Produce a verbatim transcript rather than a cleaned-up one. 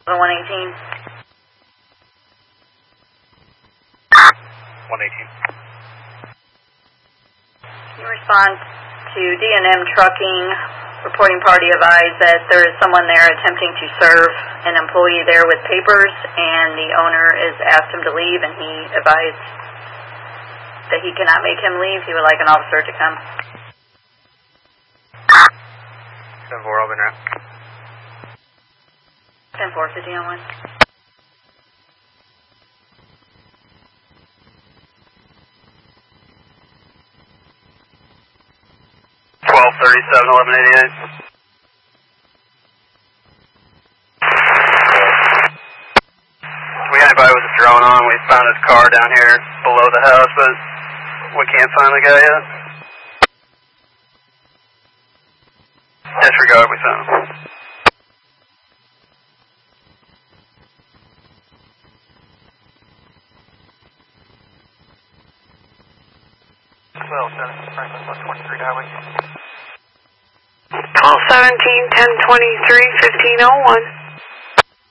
one eighteen. one eighteen. You respond to D and M Trucking, reporting party advised that there is someone there attempting to serve an employee there with papers, and the owner has asked him to leave, and he advised that he cannot make him leave. He would like an officer to come. ten four, I'll be now. ten four, fifteen oh one. twelve thirty-seven, eleven eighty-eight. We got anybody with a drone on? We found his car down here below the house, but we can't find the guy yet. Disregard, we found him. twelve seventeen, Franklin, one twenty-three highway. twelve seventeen, ten twenty-three, fifteen oh one.